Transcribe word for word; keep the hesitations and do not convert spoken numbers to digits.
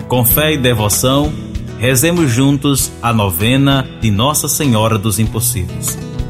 Com fé e devoção, rezemos juntos a novena de Nossa Senhora dos Impossíveis.